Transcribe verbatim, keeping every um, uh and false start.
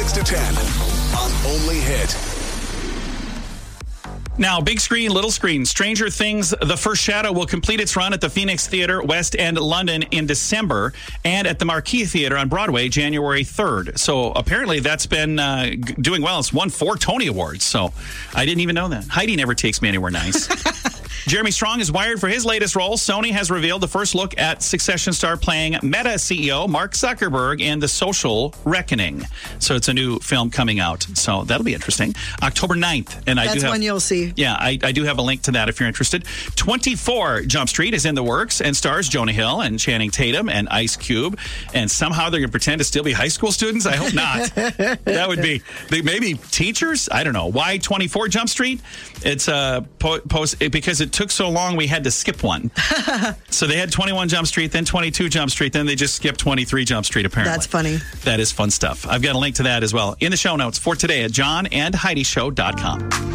six to ten on Only Hit. Now, big screen, little screen. Stranger Things, The First Shadow will complete its run at the Phoenix Theatre, West End, London in December, and at the Marquee Theatre on Broadway, January third. So apparently that's been uh, g- doing well. It's won four Tony Awards, so I didn't even know that. Heidi never takes me anywhere nice. Jeremy Strong is wired for his latest role. Sony has revealed the first look at Succession star playing Meta C E O Mark Zuckerberg in The Social Reckoning. So it's a new film coming out. So that'll be interesting. October ninth. And I That's do have, when you'll see. Yeah, I, I do have a link to that if you're interested. twenty-four Jump Street is in the works and stars Jonah Hill and Channing Tatum and Ice Cube. And somehow they're going to pretend to still be high school students? I hope not. That would be, they, maybe teachers? I don't know. Why twenty-four Jump Street? It's a po- post it, because it took so long we had to skip one. So they had twenty-one Jump Street, then twenty-two Jump Street, then they just skipped twenty-three Jump Street, apparently. That's funny. That is fun stuff. I've got a link to that as well in the show notes for today at john and heidi show dot com.